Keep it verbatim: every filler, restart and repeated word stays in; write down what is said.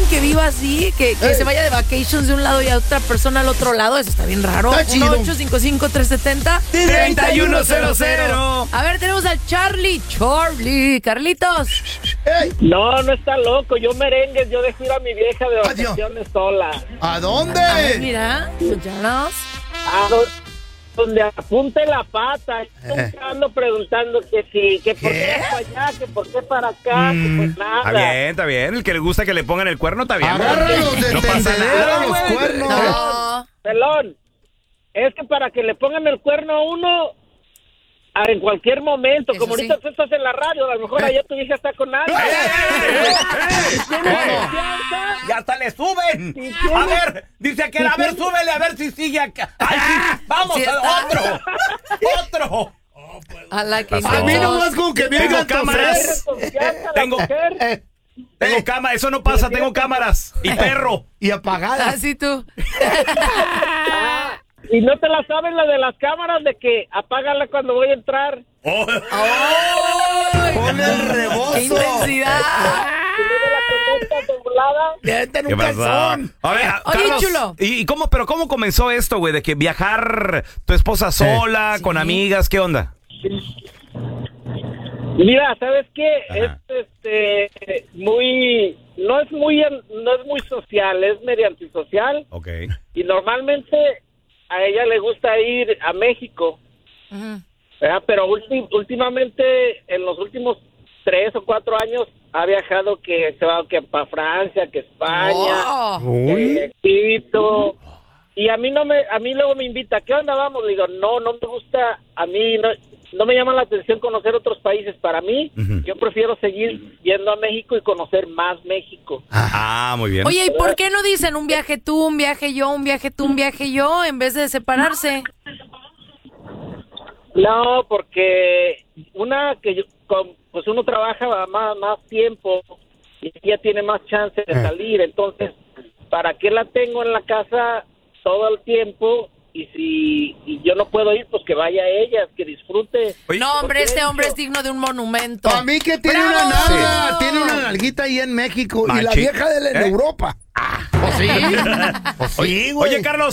que viva así, que, que se vaya de vacations de un lado y a otra persona al otro lado, eso está bien raro. Está chido. uno ocho cinco cinco, tres siete cero, treinta y uno cero cero. A ver, tenemos al Charlie. Charlie, Carlitos. Ey, No, no está loco. Yo merengues, yo dejo ir a mi vieja de Adiós. vacaciones sola. ¿A dónde? A ver, mira, escúchanos. A do- donde apunte la pata. Eh. Ando preguntando que si, que por ¿Qué? qué para allá, que por qué para acá, que pues nada. Está bien, está bien. El que le gusta que le pongan el cuerno, está bien. Agárralos de No pasa tendedero nada, los güey. cuernos. No. Pelón, es que para que le pongan el cuerno a uno a- en cualquier momento, Eso como ahorita sí. tú estás en la radio, a lo mejor allá tu hija está con alguien. ¿Tienes confianza? ¡Y hasta le suben! Sí, A sí. ver, dice aquel, a ver, súbele, a ver si sigue acá. ¡Ay, sí! ¡Vamos! Sí está. ¡Otro! ¡Otro! A la que A A mí no. nomás con que me Tengo hagan cámaras. toser. ¿Tienes confianza la Tengo- mujer? Eh, Tengo cámara, eso no pasa, tengo cámaras. Y perro. y apagadas. Así tú. Ah, y no te la sabes la de las cámaras de que apágala cuando voy a entrar. Oh. ¡Ay! Pon el rebozo. ¡Qué intensidad! Y luego la conectas doblada. Vete en ¿Qué un pasó? calzón. A ver, Oye, Carlos, chulo. ¿y y cómo, pero cómo comenzó esto, güey? De que viajar tu esposa sola, Sí. con amigas, ¿qué onda? Mira, ¿sabes qué? Ajá. Es este muy no es muy no es muy social, es medio antisocial Ok. y normalmente a ella le gusta ir a México, Ujú. ¿verdad? Pero ulti- últimamente en los últimos tres o cuatro años ha viajado que se va que para Francia, que España, Oh. Uy. eh, Egipto. Y a mí no me, a mí luego me invita, ¿qué onda vamos? Le digo, no, no me gusta, a mí no, no me llama la atención conocer otros países. Para mí, Ujú. yo prefiero seguir yendo a México y conocer más México. Ah, muy bien. Oye, ¿y por qué no dicen un viaje tú, un viaje yo, un viaje tú, un viaje yo, en vez de separarse? No, porque una que yo, con- pues uno trabaja más, más tiempo y ella tiene más chance de salir, entonces, ¿para qué la tengo en la casa todo el tiempo? Y si y yo no puedo ir, pues que vaya ella, que disfrute. Oye, No, hombre, este Silencio. hombre es digno de un monumento. Para mí que tiene ¡Bravo! una nalga, tiene una nalguita ahí en México y la Machi. vieja de él en ¿Eh? Europa. Ah, pues sí. Pues sí, güey. Oye, Carlos,